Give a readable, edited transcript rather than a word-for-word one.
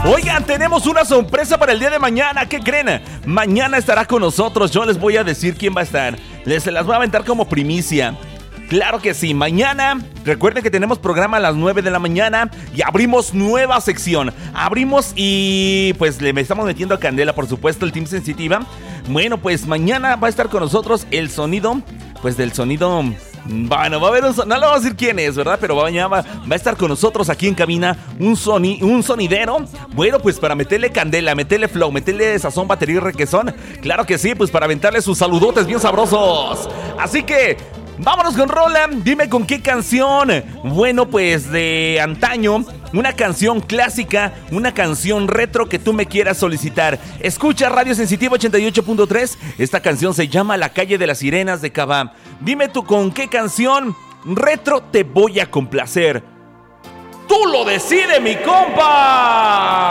Oigan, tenemos una sorpresa para el día de mañana. ¿Qué creen? Mañana estará con nosotros. Yo les voy a decir quién va a estar. Se las voy a aventar como primicia. Claro que sí, mañana, recuerden que tenemos programa a las 9 de la mañana y abrimos nueva sección. Abrimos y pues le estamos metiendo a candela, por supuesto, el Team Sensitiva. Bueno, pues mañana va a estar con nosotros el sonido, pues del sonido... Bueno, va a haber no le vamos a decir quién es, ¿verdad? Pero mañana va a estar con nosotros aquí en cabina un sonidero. Bueno, pues para meterle candela, meterle flow, meterle sazón, batería y requesón. Claro que sí, pues para aventarle sus saludotes bien sabrosos. Así que... vámonos con Roland, dime con qué canción. Bueno, pues de antaño, una canción clásica, una canción retro que tú me quieras solicitar. Escucha Radio Sensitiva 88.3. Esta canción se llama La Calle de las Sirenas de Cabá. Dime tú con qué canción retro te voy a complacer. ¡Tú lo decides, mi compa!